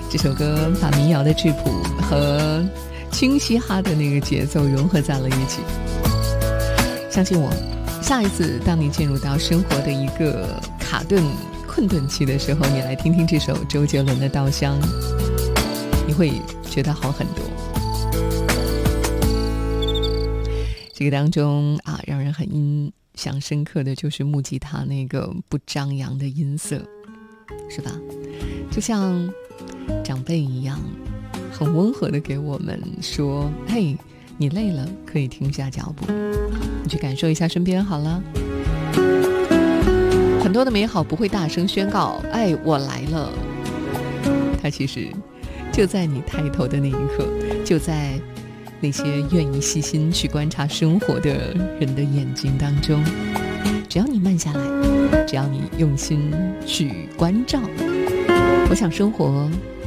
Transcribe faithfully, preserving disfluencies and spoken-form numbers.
这首歌把民谣的质朴和轻嘻哈的那个节奏融合在了一起。相信我，下一次当你进入到生活的一个卡顿困顿期的时候，你来听听这首周杰伦的《稻香》，你会觉得好很多。这个当中啊，让人很印象深刻的就是木吉他那个不张扬的音色，是吧？就像长辈一样，很温和的给我们说，嘿，你累了可以停下脚步，你去感受一下身边好了。很多的美好不会大声宣告，哎，我来了。它其实就在你抬头的那一刻，就在那些愿意细心去观察生活的人的眼睛当中。只要你慢下来，只要你用心去关照，我想生活